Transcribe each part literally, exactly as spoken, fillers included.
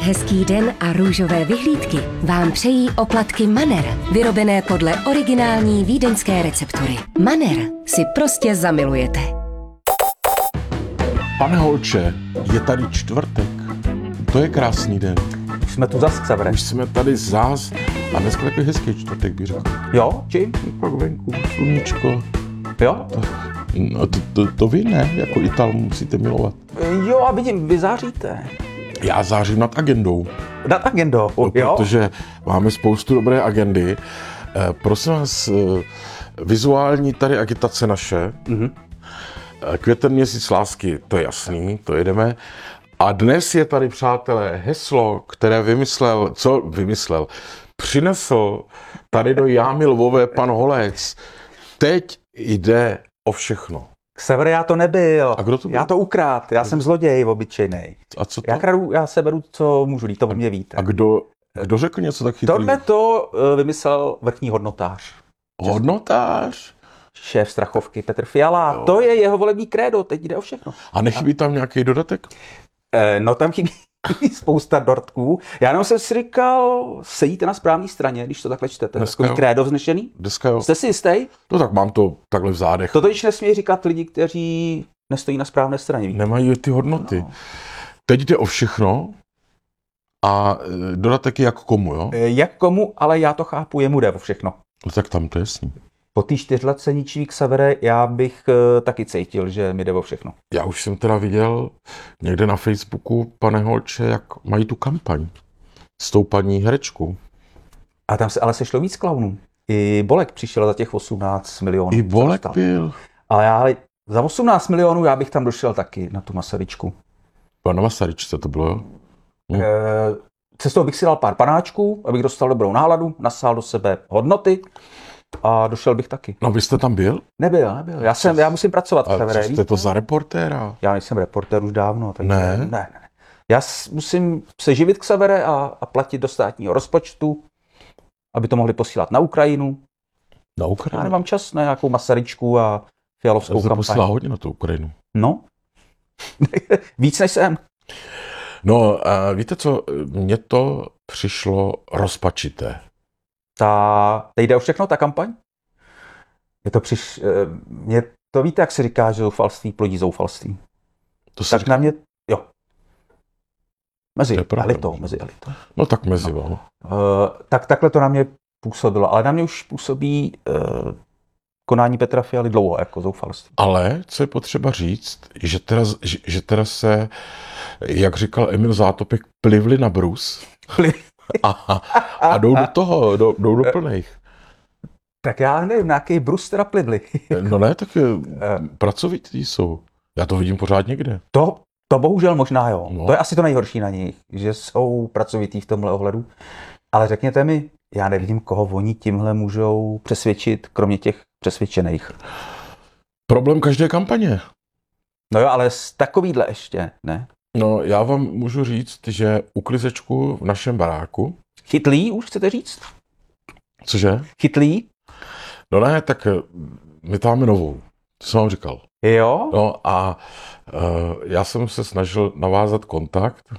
Hezký den a růžové vyhlídky vám přejí oplatky Manner, vyrobené podle originální vídeňské receptury. Manner si prostě zamilujete. Pane Holče, je tady čtvrtek. To je krásný den. Už jsme tu zas, Xavere. Už jsme tady zás a dneska takový hezký čtvrtek, bych řekl. Jo, čím? Pak venku, sluníčko. Jo? To, no, to, to, to vy ne, jako Ital musíte milovat. Jo, a vidím, vy záříte. Já zářím nad agendou. Nad agendou, no, jo? Protože máme spoustu dobré agendy. E, prosím vás, e, vizuální tady agitace naše. Mm-hmm. E, květen měsíc lásky, to je jasný, to jedeme. A dnes je tady, přátelé, heslo, které vymyslel, co vymyslel, přinesl tady do Jámy Lvové pan Holec. Teď jde o všechno. Xavere, já to nebyl. A kdo to byl? Já to ukrát, já jsem zloděj obyčejnej. A co to? Já kradu, já se beru, co můžu líto, o mě víte. A kdo, kdo řekl něco tak chytrý? Tohle to uh, vymyslel vrchní hodnotář. Hodnotář? Šéf Strachovky Petr Fiala. Jo. To je jeho volební krédo, teď jde o všechno. A nechybí tam nějaký dodatek? Eh, no tam chybí spousta dortků. Já jenom jsem si říkal, sedíte na správné straně, když to takhle čtete. Takový krédo vznešený? Dneska jo. Jste si jistý? No tak mám to takhle v zádech. To totiž nesmí říkat lidi, kteří nestojí na správné straně. Víte? Nemají ty hodnoty. No. Teď jde o všechno a dodatek je jak komu, jo? Jak komu, ale já to chápu, jemu jde o všechno. No tak tam to je jasný. Po té čtyřletce ničivý, Xavere, já bych uh, taky cítil, že mi jde o všechno. Já už jsem teda viděl někde na Facebooku, pane Holče, jak mají tu kampaň s tou paní herečkou. A tam se ale sešlo víc klaunů. I Bolek přišel za těch osmnáct milionů. I Bolek byl. Ale já za osmnáct milionů já bych tam došel taky na tu Masaryčku. Na Masaryčce to bylo, jo? Hm. E, cestou bych si dal pár panáčků, abych dostal dobrou náladu, nasál do sebe hodnoty. A došel bych taky. No vy jste tam byl? Nebyl, nebyl. Já, jsem, já musím pracovat. A co jste to za reportéra? Já nejsem reportér už dávno. Takže ne? Ne, ne. Já musím se živit, Xavere, a, a platit do státního rozpočtu, aby to mohli posílat na Ukrajinu. Na Ukrajinu? Já nemám čas na nějakou Masaryčku a Fialovskou kampaň. Já posílá hodně na tu Ukrajinu. No. Víc než jsem. No, a víte co, mně to přišlo rozpačité. Ta, teď jde o všechno, ta kampaň? Je to přiš... Mě to víte, jak se říká, že zoufalství plodí zoufalství. To se tak říká... na mě, jo. Mezi elitou, mezi elitou. No tak mezi, no. Uh, tak takhle to na mě působilo, ale na mě už působí uh, konání Petra Fialy dlouho, jako zoufalství. Ale co je potřeba říct, že teda, že, že teda se, jak říkal Emil Zátopek, plivli na brus. A, a jdou do toho, jdou, jdou do plných. Tak já nevím, na jaký brus teda plivli. No ne, tak pracovití jsou. Já to vidím pořád někde. To, to bohužel možná jo. No. To je asi to nejhorší na nich, že jsou pracovití v tomhle ohledu. Ale řekněte mi, já nevidím, koho oni tímhle můžou přesvědčit, kromě těch přesvědčených. Problém každé kampaně. No jo, ale z takovýhle ještě, ne? No, já vám můžu říct, že uklizečku v našem baráku... Chytlý už chcete říct? Cože? Chytlý? No ne, tak my tam máme novou. To jsem vám říkal. Jo? No a uh, já jsem se snažil navázat kontakt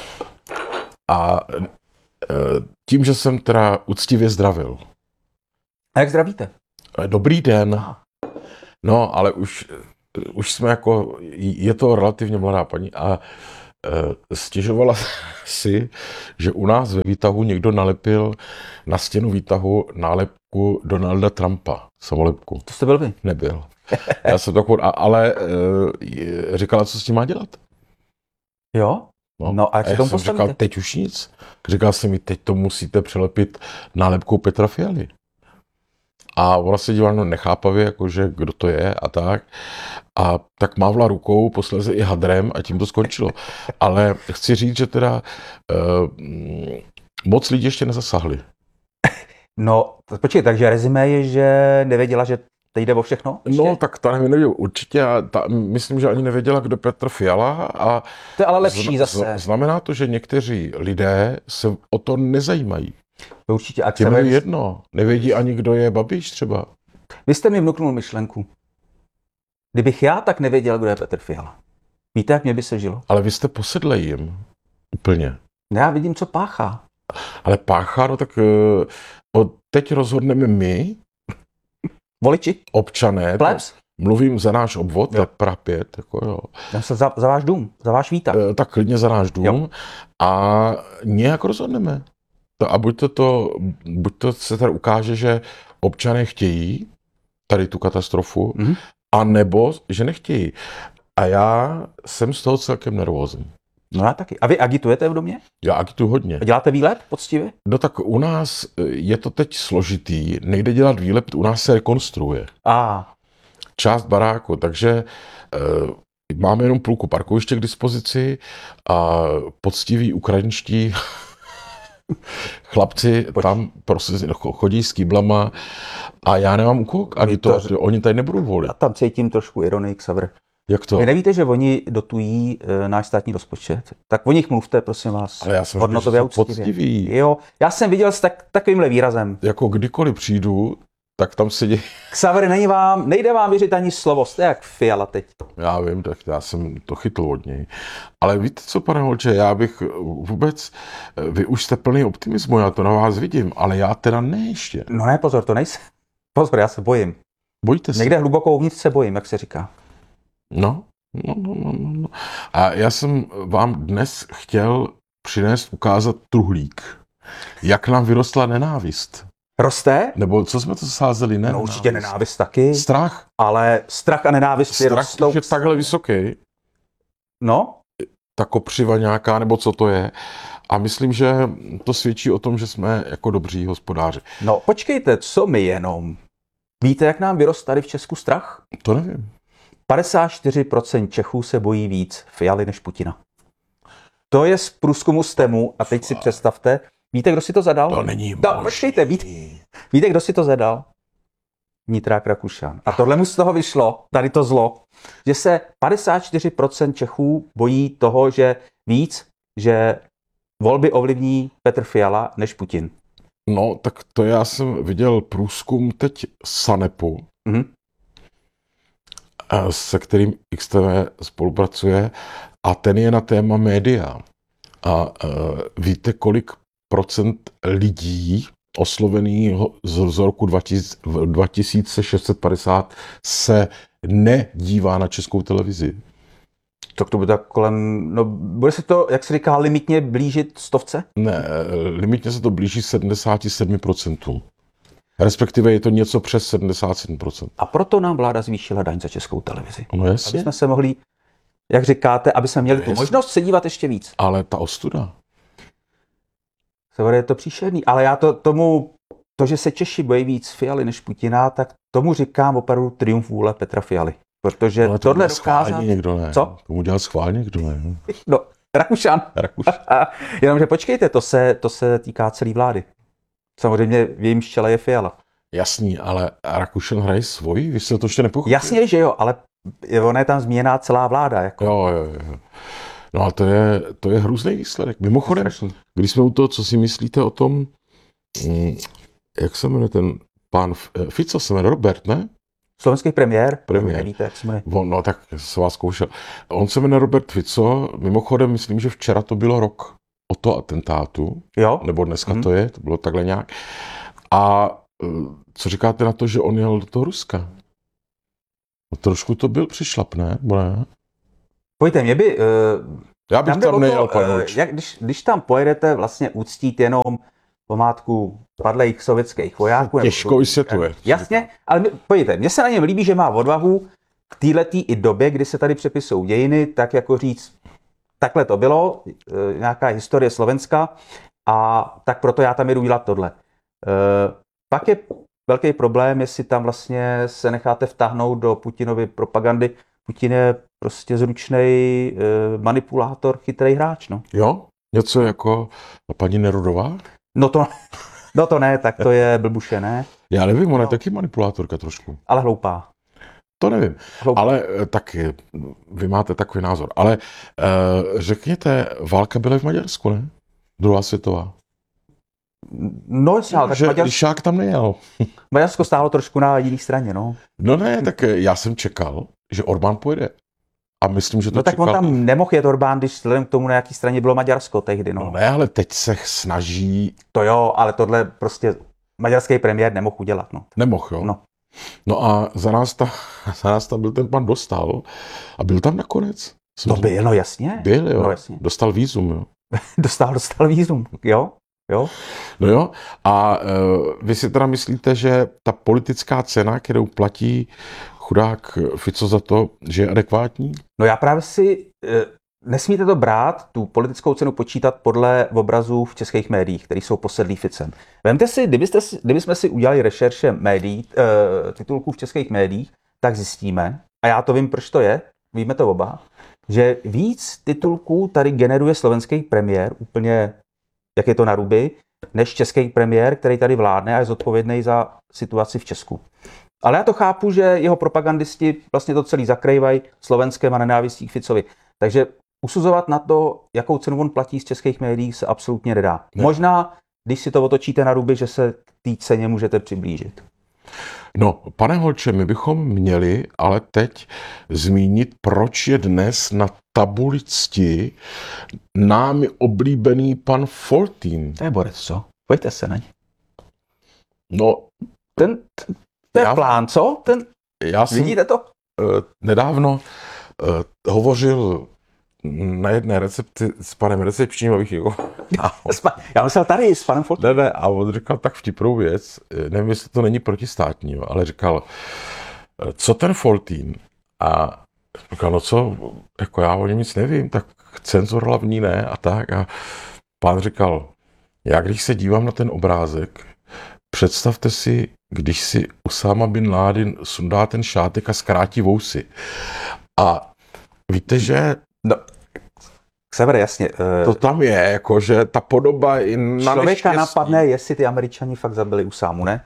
a uh, tím, že jsem teda úctivě zdravil. A jak zdravíte? Dobrý den. No, ale už... Už jsme jako, je to relativně mladá paní a e, stěžovala si, že u nás ve výtahu někdo nalepil na stěnu výtahu nálepku Donalda Trumpa, samolepku. To jste byl vy? Nebyl. Já jsem takovou, ale e, říkala, co s tím má dělat. Jo? No, no a jak a se tomu jsem říkal, teď už nic. Říkal jsem mi, teď to musíte přelepit nálepkou Petra Fialy. A ona se dívala no nechápavě, jakože kdo to je a tak. A tak mávla rukou, posléze i hadrem a tím to skončilo. Ale chci říct, že teda uh, moc lidí ještě nezasahli. No, počkej, takže rezime je, že nevěděla, že teď jde o všechno? Ještě? No, tak ta nevěděla určitě. A ta, myslím, že ani nevěděla, kdo Petr Fiala. A to je ale lepší zna, zase. Znamená to, že někteří lidé se o to nezajímají. To určitě. A těm je jedno. Nevědí ani, kdo je Babiš třeba. Vy jste mi vnuknul myšlenku. Kdybych já tak nevěděl, kdo je Petr Fiala. Víte, jak mě by se žilo? Ale vy jste posedlej jim. Úplně. Já vidím, co páchá. Ale páchá, no tak od teď rozhodneme my, Voliči? občané, Plebs? mluvím za náš obvod, to je Praha pět, jako jo. Já se za, za váš dům, za váš výtah. E, tak klidně za náš dům Jo. a nějak rozhodneme. To, a buď to, to, buď to se tady ukáže, že občané chtějí tady tu katastrofu, Mhm. a nebo, že nechtějí. A já jsem z toho celkem nervózní. No já taky. A vy agitujete v domě? Já agituju hodně. A děláte výlet poctivě? No tak u nás je to teď složitý, nejde dělat výlet, u nás se rekonstruuje. A Část baráku, takže e, máme jenom půlku parkoviště k dispozici a poctiví ukrajinští chlapci tam prostě chodí s kýblama a já nemám u koho agitovat, to- oni tady nebudou volit. já tam cítím trošku ironii, Xaver. Jak to? Vy nevíte, že oni dotují e, náš státní rozpočet? Tak o nich mluvte, prosím vás. Ale já jsem hodnotově a říkal, že jsou uctivě. poctiví. Jo, já jsem viděl s tak, takovýmhle výrazem. Jako kdykoliv přijdu, tak tam sedí. Xaver, není vám, nejde vám věřit ani slovo, jste jak Fiala teď. Já vím, tak já jsem to chytl od něj. Ale víte co, pane Holče, já bych vůbec, vy už jste plný optimismu, já to na vás vidím, ale já teda ne ještě. No ne, pozor, to nejsem. Pozor, já se bojím. Bojíte se? Někde hluboko uvnitř se bojím, jak se říká. No, no, no, no, no. A já jsem vám dnes chtěl přinést, ukázat truhlík. Jak nám vyrostla nenávist. Roste? Nebo co jsme to sázeli, ne? No určitě nenávist taky, Strach. ale strach a nenávist je Strach, rostou. když je takhle vysoký, No, ta kopřiva nějaká, nebo co to je. A myslím, že to svědčí o tom, že jsme jako dobří hospodáři. no počkejte, co my jenom? Víte, jak nám vyrost tady v Česku strach? To nevím. padesát čtyři procent Čechů se bojí víc Fialy než Putina. To je z průzkumu STEMu a teď si představte, víte, kdo si to zadal? To není No, možný. počkejte, víte, víte, kdo si to zadal? Vnitrák Rakušan. A tohle mu z toho vyšlo, tady to zlo, že se padesát čtyři procent Čechů bojí toho, že víc, že volby ovlivní Petr Fiala než Putin. No, tak to já jsem viděl průzkum teď Sanepu, Mhm. eh, se kterým X T V spolupracuje, a ten je na téma média. A uh, víte, kolik procent lidí oslovených z, z roku dva tisíce šest set padesát se nedívá na Českou televizi? Tak to bude tak kolem, no bude se to, jak se říká, limitně blížit stovce? Ne, limitně se to blíží sedmdesát sedm procent. Respektive je to něco přes sedmdesát sedm procent. A proto nám vláda zvýšila daň za Českou televizi. No Aby jasně, jsme se mohli, jak říkáte, aby jsme měli tu Jasně. možnost se dívat ještě víc. ale ta ostuda. Sever, je to příšerný, ale já to tomu, to, že se Češi bojí víc Fialy než Putina, tak tomu říkám opravdu triumf vůle Petra Fialy. Protože Ale to tohle udělal schválně dokázat... někdo ne. Co? Tomu dělal schválně někdo ne. No, Rakušan. Rakuš. Jenomže počkejte, to se, to se týká celé vlády. Samozřejmě v jejím čele je Fiala. Jasný, ale Rakušan hraje svoji? Vy jste to ještě nepochopili? Jasně, že jo, ale ona je tam změněná celá vláda. Jako. Jo, jo, jo. No a to je, to je hrůzný výsledek. Mimochodem, když jsme u toho, co si myslíte o tom, mm, jak se jmenuje ten pán Fico, se jmenuje Robert, ne? Slovenský premiér? Premiér. Nevíte, jak se jmenuje. On, no tak se vás zkoušel. On se jmenuje Robert Fico, mimochodem myslím, že včera to bylo rok o to atentátu, Jo? nebo dneska Mhm. to je, to bylo takhle nějak. A uh, co říkáte na to, že on jel do toho Ruska? No, trošku to byl přišlap, ne? Bo ne? Pojďte, mě by... Uh, Já bych Tam jde tam o nejel, to, pan eh, Vlč. jak, když, když tam pojedete vlastně uctít jenom památku padlých sovětských vojáků. Těžko nebo- vysvětluje. Jasně, ale my, pojďte, mně se na něm líbí, že má odvahu v této i době, kdy se tady přepisují dějiny, tak jako říct, takhle to bylo, eh, nějaká historie Slovenska, a tak proto já tam jedu dělat tohle. Eh, Pak je velký problém, jestli tam vlastně se necháte vtáhnout do Putinovy propagandy. Putin je prostě zručnej eh, manipulátor, chytrý hráč, no. Jo? Něco jako paní Nerudová? No to, no to ne, tak to je blbuše, ne? Já nevím, ona je No. taky manipulátorka trošku. Ale hloupá. To nevím. hloupá. Ale eh, tak eh, vy máte takový názor. Ale uh, řekněte, válka byla v Maďarsku, ne? Druhá světová. No jasně, ale tak že Maďarsko, Lišák tam nejel. Maďarsko stálo trošku na jiné straně, no. No ne, tak eh, já jsem čekal, že Orbán pojede. a myslím, že to No tak čekal. on tam nemohl jet Orbán, když vzhledem k tomu, na jaký straně bylo Maďarsko tehdy. No. No ne, ale teď se snaží... To jo, ale tohle prostě maďarský premiér nemohl udělat. No. Nemohl, jo? No. No a za nás, ta, za nás tam byl ten pan Dostal a byl tam nakonec. To byl, no jasně. Byl, jo. No, jasně. Dostal vízum, jo. dostal, dostal vízum, jo. Jo. No jo, a uh, vy si teda myslíte, že ta politická cena, kterou platí chudák Fico za to, že je adekvátní? No já právě si, e, nesmíte to brát, tu politickou cenu počítat podle obrazů v českých médiích, které jsou posedlí Ficem. Vemte si, kdybyste, kdybychom si udělali rešerše médií, e, titulků v českých médiích, tak zjistíme, a já to vím, proč to je, víme to oba, že víc titulků tady generuje slovenský premiér, úplně jak je to na ruby, než český premiér, který tady vládne a je zodpovědný za situaci v Česku. Ale já to chápu, že jeho propagandisti vlastně to celý zakrývají Slovenskem a nenávistí k Ficovi. Takže usuzovat na to, jakou cenu on platí z českých médií, se absolutně nedá. Ne. Možná, když si to otočíte na ruby, že se té ceně můžete přiblížit. No, pane Holče, my bychom měli ale teď zmínit, proč je dnes na tabuli cti námi oblíbený pan Foltín. To je borec, co? Pojďte se na ně. No, Ten, ten Já- plán, co? Ten, já jsem vidíte to? uh, nedávno uh, hovořil na jedné recepci s panem recepčním, abych jako... Já myslel tady s panem Foltínem. Ne, ne, a on říkal tak vtipnou věc, nevím, jestli to není protistátní, jo, ale říkal, co ten Foltín? A říkal, no co, jako já o něm nic nevím, tak cenzor hlavní ne a tak. A pán říkal, já když se dívám na ten obrázek, představte si, když si Usáma bin Ládin sundá ten šátek a zkrátí vousy. A víte, že No, Sever, jasně. to tam je, jako, že ta podoba i na Člověka neštěstí. napadne, jestli ty Američani fakt zabili Usámu, ne?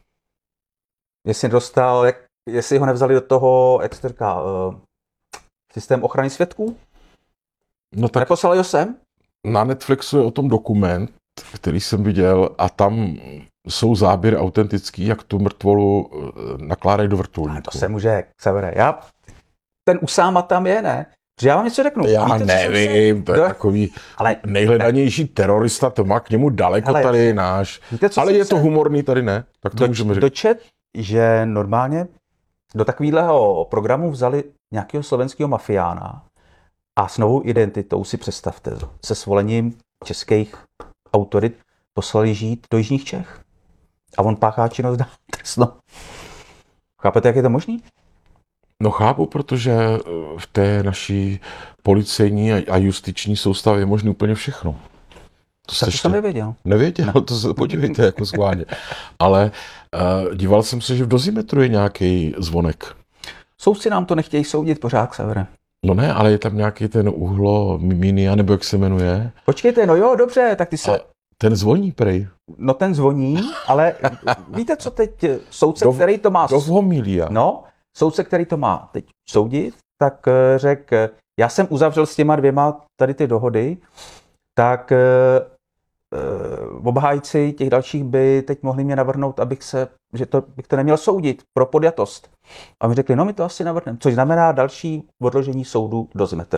Jestli dostal, jak, jestli ho nevzali do toho, jak se to říká, uh, systém ochrany svědků? No tak Neposlali ho sem? na Netflixu je o tom dokument, který jsem viděl a tam jsou záběry autentický, jak tu mrtvolu eh, nakládají do A vrtulníku. to se může, Severe. Já, ten Usáma tam je, ne? Že já vám něco řeknu. Já Víte, co nevím, to je No, takový Ale nejhledanější terorista, to má k němu daleko, Hele, tady je náš. víte, co Ale jsem je to se humorný, tady ne, tak to do, můžeme říct. dočet, že normálně do takového programu vzali nějakého slovenského mafiána a s novou identitou, si představte, se svolením českých autorit poslali žít do jižních Čech. A on páchá činnost dál trestnou. Chápete, jak je to možný? No chápu, protože eh, v té naší policejní a a justiční soustavě je možné úplně všechno. To Tak to jsem nevěděl. Nevěděl, to se podívejte jako schválně. Ale uh, díval jsem se, že v dozimetru je nějaký zvonek. Soudci nám to nechtějí soudit pořád, Severe. No ne, ale je tam nějaký ten uhlo Miminia, nebo jak se jmenuje. Počkejte, no jo, dobře, tak ty se... A ten zvoní prej. No ten zvoní, ale víte, co teď soudce, Do- který to má... Do Homilia. No, soudce, který to má teď soudit, tak eh, řekl, eh, já jsem uzavřel s těma dvěma tady ty dohody, tak eh, eh, obhájci těch dalších by teď mohli mě navrhnout, abych se, že to, bych to neměl soudit pro podjatost. A mi řekli, no my to asi navrhneme, což znamená další odložení soudu do Zimetr.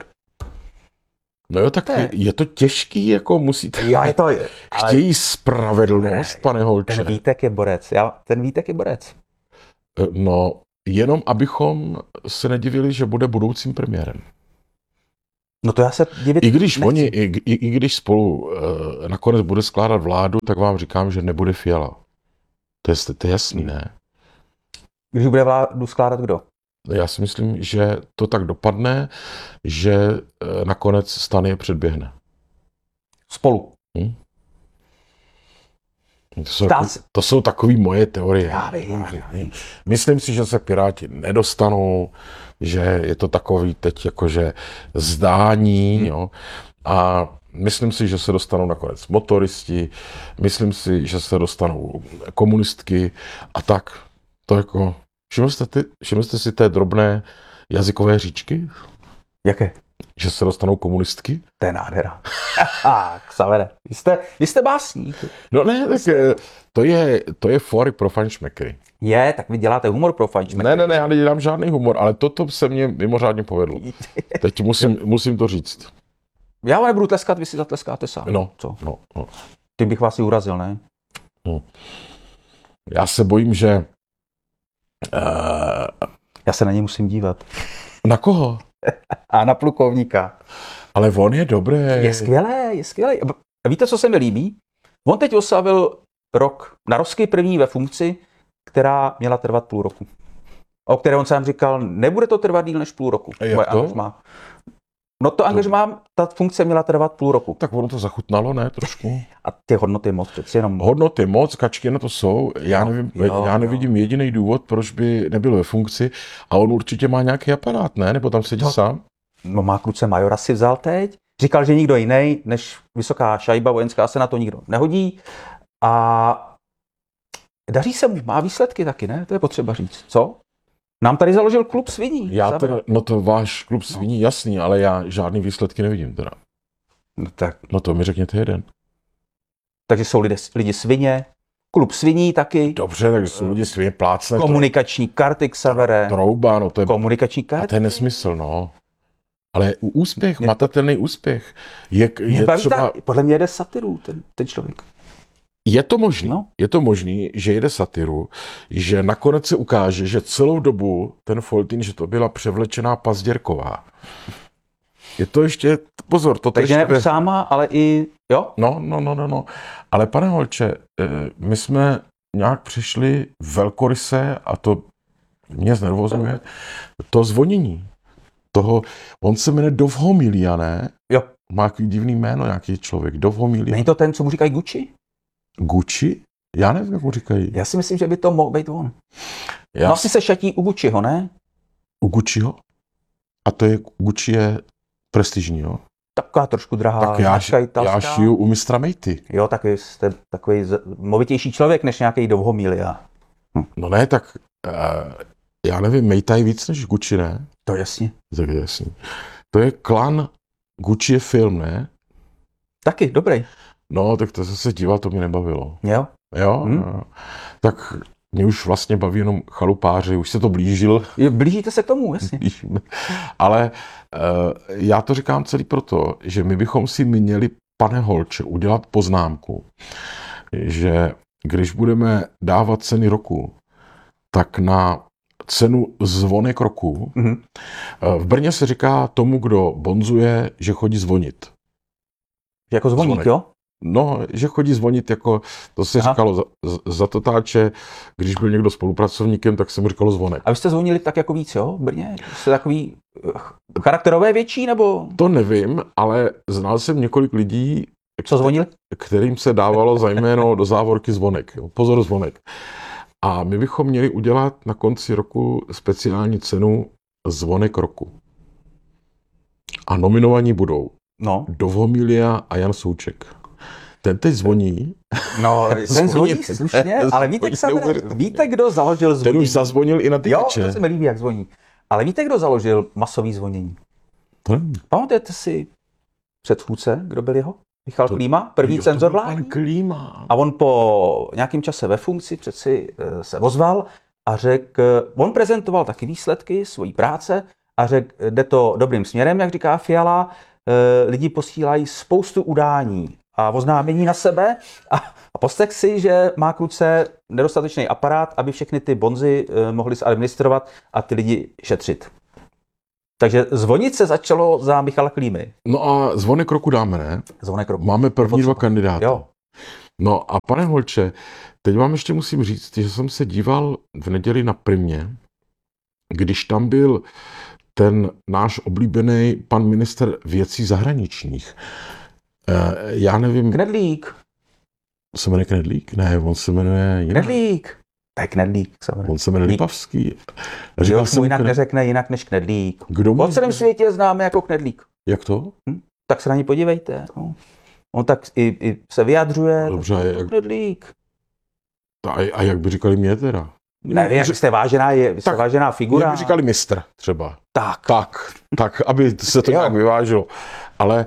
No jo, tak To je- je to těžký, jako musíte... Já je to, ale Chtějí spravedlnost, pane Holče. ten Vítek je borec, já, ten Vítek je borec. No, jenom abychom se nedivili, že bude budoucím premiérem. No to já se divit I když nechci. oni, i, i, i když spolu e, nakonec bude skládat vládu, tak vám říkám, že nebude Fiala. To je, to je jasný, ne? Když bude vládu skládat kdo? Já si myslím, že to tak dopadne, že e, nakonec STAN je předběhne. Spolu. Hm? To jsou, Stá jako, se- to jsou takové moje teorie. Já vím, já vím. Myslím si, že se Piráti nedostanou, že je to takový teď jakože zdání, hmm. jo. A myslím si, že se dostanou nakonec motoristi, myslím si, že se dostanou komunistky a tak. To jako, všiml jste, ty, všiml jste si té drobné jazykové říčky? Jaké? že se dostanou komunistky? To je nádhera. Ah, Xavere, vy jste, vy jste básník. No ne, tak eh, to je, to je fóry pro fajnšmekry. Je, tak vy děláte humor pro fajnšmekry. Ne, ne, ne, já nedělám žádný humor, ale toto se mně mimořádně povedlo. Teď musím, musím to říct. Já vám nebudu tleskat, vy si zatleskáte sám. No, Co? no, no. Tím bych vás i urazil, ne? no. Já se bojím, že... Uh, Já se na něj musím dívat. na koho? A na plukovníka. Ale on je dobrý. Je skvělé, je skvělé. A víte, co se mi líbí? On teď oslavil rok narovský první ve funkci, která měla trvat půl roku. O které on sám říkal, nebude to trvat díl než půl roku. Jak Moje to? angažmá. No to angažmá, ta funkce měla trvat půl roku. Tak ono to zachutnalo, ne, trošku? A ty hodnoty moc, přeci jenom... Hodnoty moc, kačky na to jsou. Já, nevím, jo, já nevidím jediný důvod, proč by nebyl ve funkci. A on určitě má nějaký aparát, ne? Nebo tam sedí No. sám? No má kluce majora si vzal teď. Říkal, že nikdo jiný než vysoká šajba vojenská se na to nikdo nehodí. A daří se mu, má výsledky taky, ne? To je potřeba říct. Co? Nám tady založil klub sviní. Já teda, no to váš klub sviní, jasný, ale já žádný výsledky nevidím teda. No tak. No to mi řekněte jeden. Takže jsou lidé, lidi svině, klub sviní taky, Dobře, tak jsou lidi svině plácne. komunikační karty Xavere, Trouba, no to je, komunikační a karty. to je nesmysl, no. Ale úspěch, matatelný úspěch. Je, Mě je, baví třeba, ta, podle mě jde satiru ten, ten člověk. je to možný, No. je to možný, že jede satiru, že nakonec se ukáže, že celou dobu ten Foltín, že to byla převlečená Pazděrková. Je to ještě, pozor, to Takže ještě... ne Usáma, ale i, jo? No, no, no, no, no. Ale pane Holče, my jsme nějak přišli velkoryse, a to mě znervozuje, to zvonění. Toho, on se jmenuje Dovhomilia, ne? Jo. Má takový divný jméno, nějaký člověk. Dovhomilia. Není to ten, co mu říkají Gucci? Gucci? Já nevím, jak mu říkají. Já si myslím, že by to mohl být on. Já No asi se šatí u Gucciho, ne? U Gucciho? A to je, Gucci je prestižní, jo? Taková trošku drahá Tak já, značka já italská. šiju u mistra Mejty. Jo, tak vy jste takový z- movitější člověk, než nějaký Dovhomilia. No ne, tak uh, já nevím, Mejta je víc než Gucci, ne? To jasně. Tak je jasný. To je klan, Gucci je film, ne? Taky, dobrý. No, tak to se dívat, to mě nebavilo. Jo? Jo? Hmm. No. Tak mě už vlastně baví jenom chalupáři, už se to blížil. Je- Blížíte se k tomu, jasně. Blížíme. Ale uh, já to říkám celý proto, že my bychom si měli, pane Holče, udělat poznámku, že když budeme dávat ceny roku, tak na cenu zvonek roku, Mhm. v Brně se říká tomu, kdo bonzuje, že chodí zvonit. Jako zvoník, Zvonek. jo? No, že chodí zvonit jako, to se Aha. říkalo za, za totáče, když byl někdo spolupracovníkem, tak se mu říkalo zvonek. A vy jste zvonili tak jako víc, jo, v Brně? Jste takový eh, charakterové větší, nebo To nevím, ale znal jsem několik lidí, co zvonili? kterým se dávalo za jméno do závorky zvonek. Jo. Pozor, zvonek. A my bychom měli udělat na konci roku speciální cenu zvonek roku. A nominovaní budou No, Dovhomilia a Jan Souček. Ten teď zvoní, no ten Zvoní, zvoní ten- slušně, ale víte, zvoní Xavere, neuvěřitelně. víte, kdo založil ten zvonění? už zazvonil i na Jo, tykače. to se mi líbí, jak zvoní. Ale víte, kdo založil masový zvonění? To nevím. Pamatujete si předchůdce, kdo byl jeho? Michal To- Klíma, první Jo, to cenzor byl pan vládní. Klíma. A on po nějakém čase ve funkci přeci eh, se ozval a řekl, on prezentoval taky výsledky svojí práce a řekl, jde to dobrým směrem, jak říká Fiala, eh, lidi posílají spoustu udání a oznámení na sebe a, a poslech si, že má kluce nedostatečný aparát, aby všechny ty bonzy eh, mohli zadministrovat a ty lidi šetřit. Takže zvonit se začalo za Michala Klímy. No a zvonek roku dáme, ne? Zvonek roku. Máme první dva kandidáty. Jo. No a pane Holče, teď vám ještě musím říct, že jsem se díval v neděli na Primě, když tam byl ten náš oblíbený pan ministr věcí zahraničních. Eh, já nevím, Knedlík. se jmenuje Knedlík? Ne, on se jmenuje jinak. Knedlík. To je Knedlík. Samozřejmě. On se jmenuje Lipavský. Že Říkal už mu jsem, jinak Kned- neřekne jinak než Knedlík. Kdo Po mu... celém světě známe jako Knedlík. Jak to? Tak se na ní podívejte. No. On tak i, i se vyjadřuje. Dobře, a jak, Knedlík. a, a jak by říkali mě teda? Nevím, jak jste vážená, je, jste tak, vážená figura. Jak by říkali mistr třeba. Tak. Tak, tak, aby se to nějak vyvážilo. Ale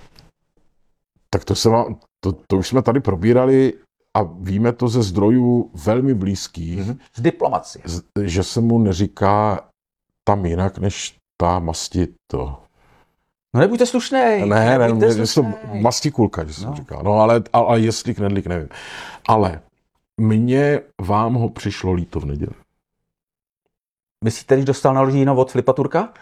tak to, se má, to, to už jsme tady probírali a víme to ze zdrojů velmi blízkých. Mm-hmm. Z diplomacie. Že se mu neříká tam jinak, než ta masti to. No nebuďte slušnej. Ne, ne, nebuďte ne, to mastikulka, že jsem no. říkal. No ale, ale jestli knedlík, nevím. Ale mně vám ho přišlo líto v neděli. Myslíte, když dostal naložíno od Filipa Turka?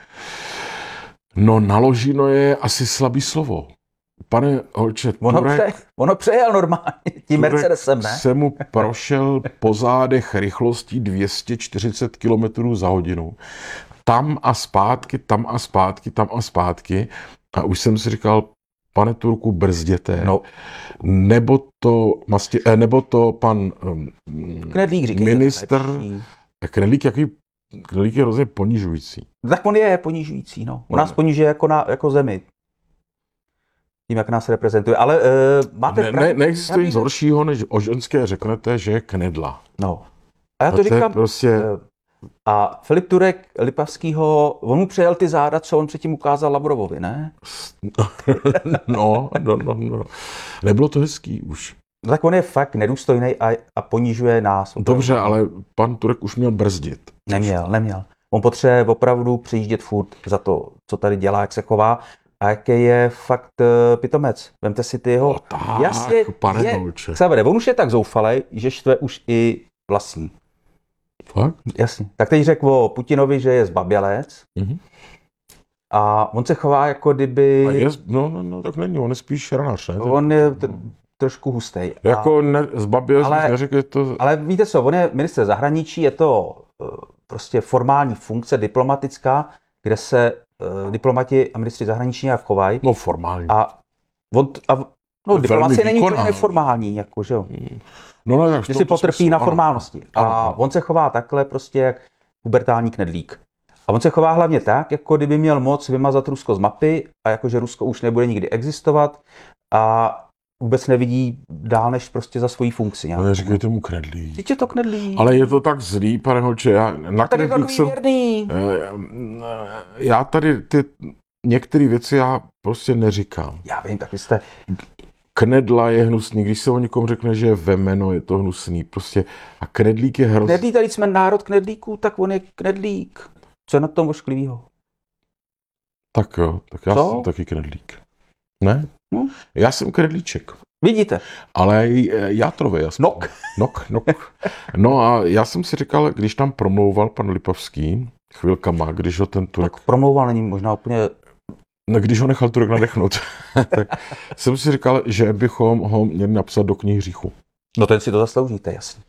No naložíno je asi slabý slovo. Pane Holče, ono, Turek, pře, ono přejel normálně tím Mercedesem, ne? se mu prošel po zádech rychlostí dvě stě čtyřicet kilometrů za hodinu. Tam a zpátky, tam a zpátky, tam a zpátky. A už jsem si říkal, pane Turku, brzděte. No. Nebo to, masti, eh, nebo to pan um, Knedlík, říkejte, ministr, Knedlík, jaký, Knedlík je hrozně ponižující. Tak on je ponižující, no. On nás ponižuje jako, na, jako zemi. Tím, jak nás reprezentuje. Ale uh, máte... Ne, ne, neexistuje nic horšího, než o ženské řeknete, že je knedla. No. A já to, to říkám... Prostě... A Filip Turek Lipavskýho, on mu přejel ty záda, co on předtím ukázal Lavrovovi, ne? no, no, no, no. Nebylo to hezký už. No tak on je fakt nedůstojný a, a ponižuje nás. Dobře, ale pan Turek už měl brzdit. Neměl, neměl. On potřebuje opravdu přijíždět furt za to, co tady dělá, jak se chová. A jaký je fakt uh, pitomec. Vemte si ty jeho... No tak, jasně, pane je, Holče. Xavere, on už je tak zoufalej, že štve už i vlastní. Fakt? Jasně. Tak teď řekl o Putinovi, že je zbabělec. Mm-hmm. A on se chová jako kdyby... A je, no, no, no, tak není, on je spíš šranář, ne? On je t- trošku hustej. Jako ne, zbabělec, ale, neřekl to... Ale víte co, on je ministr zahraničí, je to uh, prostě formální funkce diplomatická, kde se uh, diplomati a ministři zahraničí nějak chovají. No formální. A, on, a no, diplomacie není úplně neformální, jako, že jo. No, no, tak že si potrpí smyslu, na formálnosti. Ano. A ano. On se chová takhle prostě jak pubertální knedlík. A on se chová hlavně tak, jako kdyby měl moc vymazat Rusko z mapy a jakože Rusko už nebude nikdy existovat a vůbec nevidí dál než prostě za svoji funkci. Ale neříkejte mu knedlík. Teď je to knedlík. Ale je to tak zlý, pane Holče. Já, na tak je to takový jsem, věrný. Já tady ty některé věci já prostě neříkám. Já vím, tak vy jste... Knedla je hnusný, když se o někom řekne, že je vemeno, je to hnusný. Prostě a knedlík je hrozný. Knedlík, tady jsme národ knedlíků, tak on je knedlík. Co je na tom ošklivýho? Tak jo, tak já Co? jsem taky knedlík. Ne? No. Já jsem knedlíček. Vidíte. Ale játrový. Nok. Nok, nok. No a já jsem si říkal, když tam promlouval pan Lipavský, chvilkama, když ho ten Turek... Tak promlouval není možná úplně... No, když ho nechal Turek nadechnout, tak jsem si říkal, že bychom ho měli napsat do knihy hříchu. No ten si to zasloužíte, jasně.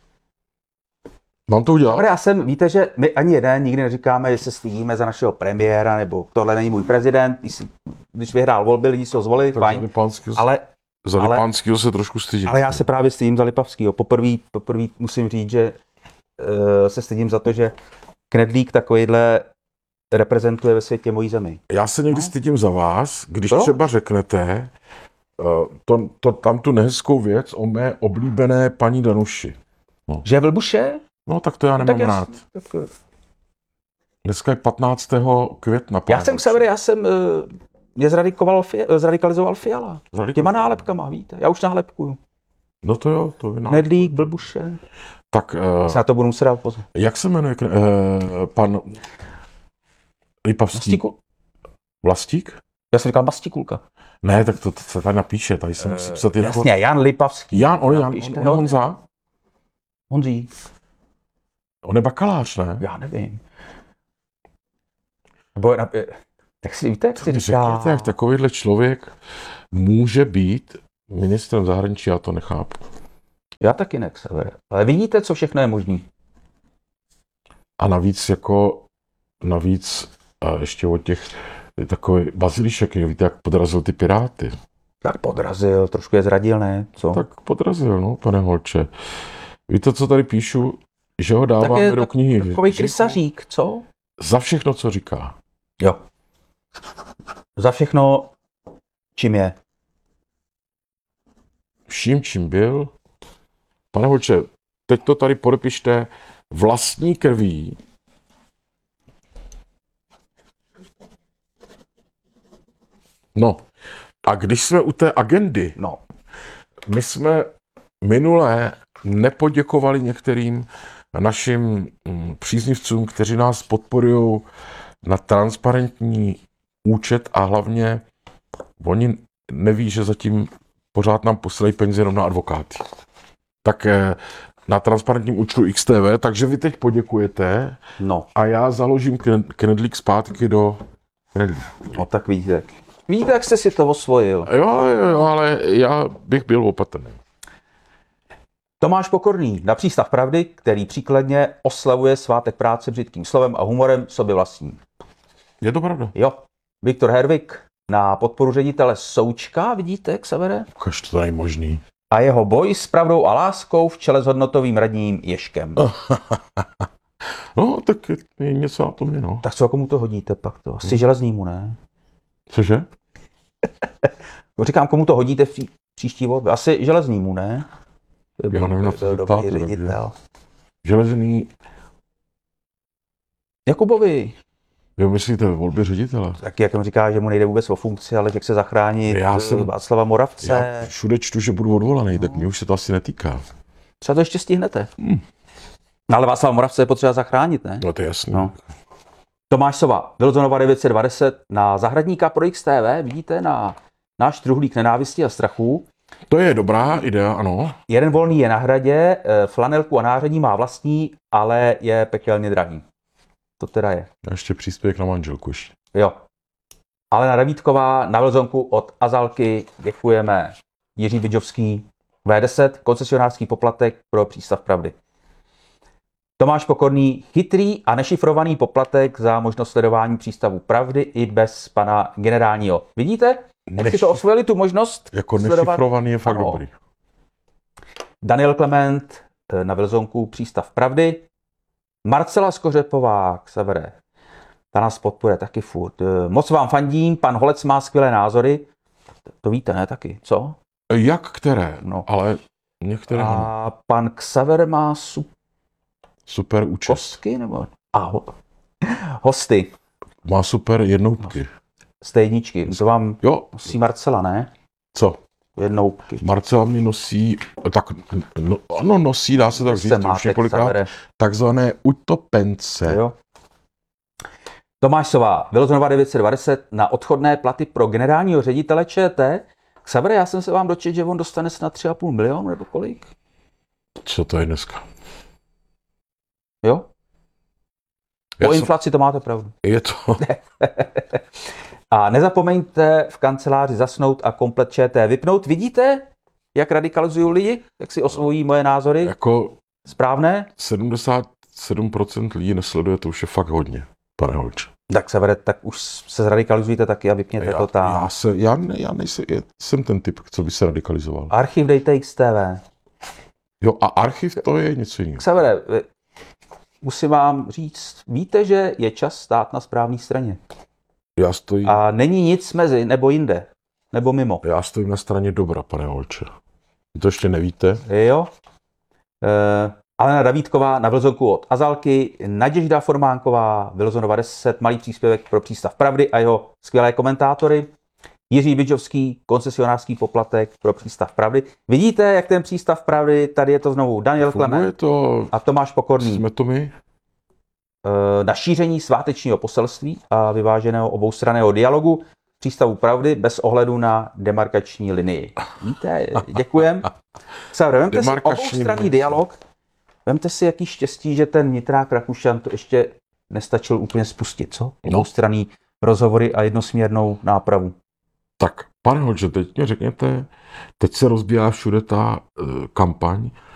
Mám to udělat? Dobre, já jsem, víte, že my ani jeden nikdy neříkáme, že se stydíme za našeho premiéra, nebo tohle není můj prezident, když, když vyhrál volby, lidi si ho zvolili, fajn, ale... Za Lipánskýho se trošku stydím. Ale já se právě stydím za Lipavskýho. Poprvé, poprvé musím říct, že uh, se stydím za to, že knedlík takovýhle reprezentuje ve světě mojí zemi. Já se někdy no. stydím za vás, když to? třeba řeknete uh, to, to, tam tu nehezkou věc o mé oblíbené paní Danuši. No. Že je vlbuše? No tak to já nemám tak rád. Tak... Dneska je patnáctého května. Já jsem Xaver, já jsem... Uh, mě zradikalizoval Fiala. Těma nálepkama, víte. Já už nálepkuju. No to jo, to je Knedlík, blbuše. Tak... Uh, se na to budu muset dát pozor. Jak se jmenuje uh, pan Lipavský? Mastíku? Vlastík? Já jsem říkal Mastikulka. Ne, tak to, to se tady napíše. Tady jsem musím psat uh, jasně, Jan Lipavský. Jan, on, Jan, on, on, on Honza? Honzí. On je bakalář, ne? Já nevím. Nebo... Tak si víte, jak si říká... Řekněte, jak takovýhle člověk může být ministrem zahraničí, já to nechápu. Já taky ne, Xaver. Ale vidíte, co všechno je možný. A navíc jako, navíc a ještě od těch takový Bazilišek, víte, jak podrazil ty Piráty. Tak podrazil, trošku je zradil, ne? Co? Tak podrazil, no, pane Holče. Víte, co tady píšu? Že ho dáváme je do knihy. Takový krysařík, co? Za všechno, co říká. Jo. Za všechno, čím je. Vším, čím byl. Pane Holče, teď to tady podepište vlastní krví no a když jsme u té agendy, No. my jsme minulé nepoděkovali některým našim mm, příznivcům, kteří nás podporují na transparentní účet a hlavně oni neví, že zatím pořád nám posílají peníze jenom na advokáty. Tak eh, na transparentním účtu X T V, takže vy teď poděkujete No. a já založím knedlík zpátky do knedlíku. No tak vidíte. Vidíte, jak jste si to osvojil. Jo, jo, jo, ale já bych byl opatrný. Tomáš Pokorný na Přístav pravdy, který příkladně oslavuje svátek práce břitkým slovem a humorem sobě vlastní. Je to pravda. Jo. Viktor Hervik na podporu ředitele Součka, vidíte, Xavere? Ukaž, to není možný. A jeho boj s pravdou a láskou v čele s hodnotovým radním Ježkem. No, tak je, je něco na tom, je, no. Tak co, komu to hodíte pak to? Asi železnýmu, ne? Cože? Říkám, komu to hodíte v pří, příští volbě? Asi železnýmu, ne? Já nevím, na co se dobrý ptáte, ředitel. Železný, Jakubovi. jo, myslíte ve volbě ředitele? Tak jak on říká, že mu nejde vůbec o funkci, ale že chce zachránit Já jsem- Václava Moravce. Já všude čtu, že budu odvolaný, tak mě už se to asi netýká. Třeba to ještě stihnete. Hmm. Ale Václava Moravce je potřeba zachránit, ne? No to je jasný. No. Tomáš Sova, Wilsonova devět set dvacet na Zahradníka pro X T V, vidíte, na náš truhlík nenávisti a strachu. To je dobrá idea, ano. Jeden volný je na hradě, eh, flanelku a nářadí má vlastní, ale je pekelně drahý. To teda je. A ještě příspěvek na manželku ještě. Jo. Alena Davítková na Wilsonku od Azalky, děkujeme. Jiří Vidžovský, V deset, koncesionářský poplatek pro Přístav pravdy. Tomáš Pokorný, chytrý a nešifrovaný poplatek za možnost sledování Přístavu pravdy i bez pana generálního. Vidíte? Jak si Neš- to osvojili, tu možnost Jako sledovat? nešifrovaný je fakt Ano. dobrý. Daniel Klement eh, na Wilsonku Přístav pravdy. Marcela Skořepová, Xavere, ta nás podporuje taky furt. Eh, Moc vám fandím, pan Holec má skvělé názory. To víte, ne taky, co? Jak které? No. Ale některé ano. A pan Xaver má su- Super účest. kostky, nebo? A ho- hosty Má super jednoutky. z té jedničky. To vám Jo, nosí Marcela, ne? co? Jednoutky. Marcela mě nosí, tak no, ano, nosí, dá se tak říct, Se už máte, několikrát, Xavere. takzvané utopence. Jo. Tomáš Sova, Wilsonova devět set dvacet na odchodné platy pro generálního ředitele ČT. Xavere, já jsem se vám dočetl, že on dostane snad tři a půl milionu, nebo kolik? Co to je dneska? Jo? Já Po jsem- inflaci to máte pravdu. Je to, A nezapomeňte v kanceláři zasnout a komplet ČT vypnout. Vidíte, jak radikalizují lidi? Jak si osvojí moje názory? jako Správné? sedmdesát sedm procent lidí nesleduje, to už je fakt hodně, pane Holče. Tak Xavere, tak už se zradikalizujte taky a vypněte Já, to tam. já, se, já, ne, já nejsem, já jsem ten typ, co by se radikalizoval. Archiv dejte X T V. Jo, a archiv to je něco jiného. Xavere, vy- musím vám říct, víte, že je čas stát na správné straně. Já stojím, A není nic mezi, nebo jinde, nebo mimo. já stojím na straně dobra, pane Holče. Vy to ještě nevíte? Jo? E, Alena Davítková na Wilsonku od Azalky, Naděžda Formánková, Wilsonova deset, malý příspěvek pro Přístav pravdy a jeho skvělé komentátory. Jiří Vidžovský, koncesionářský poplatek pro Přístav pravdy. Vidíte, jak ten Přístav pravdy, tady je to znovu Daniel Funguje Klement to, a Tomáš Pokorný. jsme to my? E, na šíření svátečního poselství a vyváženého oboustranného dialogu Přístavu pravdy bez ohledu na demarkační linii. Víte, děkujem. Xavere, vemte si Demarkační oboustranný linii. dialog. Vemte si, jaký štěstí, že ten Nitrák Rakušan to ještě nestačil úplně spustit, co? No. Oboustranný rozhovory a jednosměrnou nápravu. Tak, pane Holče, teď mě řekněte, teď se rozbíhá všude ta uh, kampaň